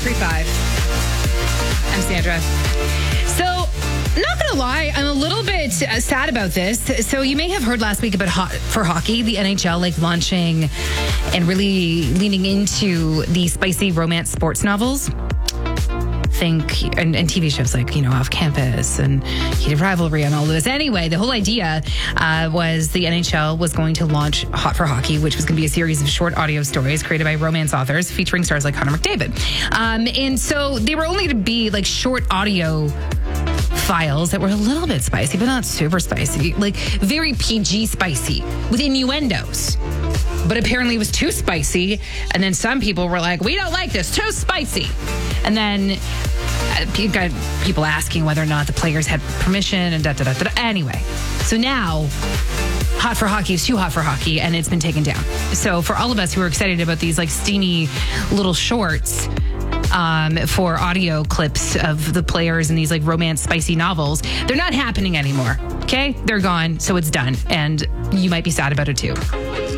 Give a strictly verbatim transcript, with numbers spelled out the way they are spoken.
three five. I'm Sandra. So, not going to lie, I'm a little bit uh, sad about this. So, you may have heard last week about hot for hockey, the N H L like launching and really leaning into the spicy romance sports novels. Think and, and T V shows like, you know, Off Campus and Heated Rivalry and all of this. Anyway, the whole idea uh, was the N H L was going to launch Hot for Hockey, which was going to be a series of short audio stories created by romance authors featuring stars like Connor McDavid. Um, and so they were only to be like short audio files that were a little bit spicy, but not super spicy, like very P G spicy with innuendos. But apparently it was too spicy. And then some people were like, we don't like this, too spicy. And then uh, you got people asking whether or not the players had permission and da da da da. Anyway, so now Hot for Hockey is too hot for hockey and it's been taken down. So for all of us who are excited about these like steamy little shorts, Um, for audio clips of the players in these like romance spicy novels, they're not happening anymore. Okay, they're gone, so it's done, and you might be sad about it too.